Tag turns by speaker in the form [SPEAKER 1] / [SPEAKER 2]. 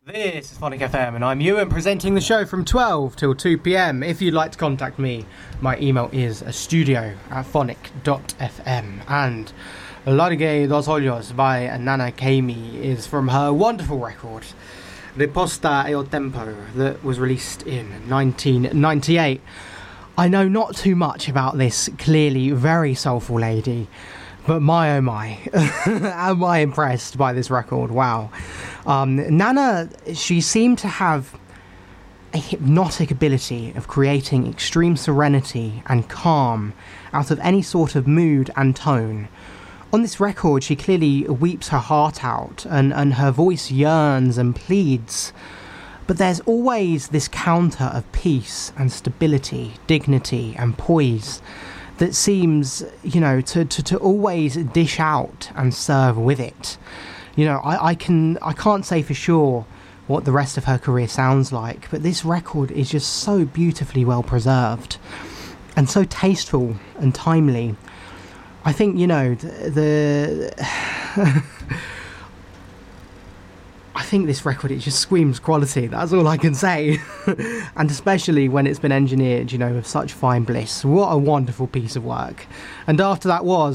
[SPEAKER 1] This is Phonic FM and I'm Ewan, presenting the show from 12 till 2 p.m. If you'd like to contact me, my email is studio@phonic.fm. And Largue dos Olhos by Nana Kami is from her wonderful record Riposta e o Tempo that was released in 1998. I know not too much about this clearly very soulful lady, but my oh my, am I impressed by this record. Wow. Nana, she seemed to have a hypnotic ability of creating extreme serenity and calm out of any sort of mood and tone. On this record, she clearly weeps her heart out and her voice yearns and pleads. But there's always this counter of peace and stability, dignity and poise that seems, to always dish out and serve with it. I can't say for sure what the rest of her career sounds like, but this record is just so beautifully well preserved and so tasteful and timely. I think, I think this record, it just screams quality. That's all I can say. And especially when it's been engineered, with such fine bliss. What a wonderful piece of work. And after that was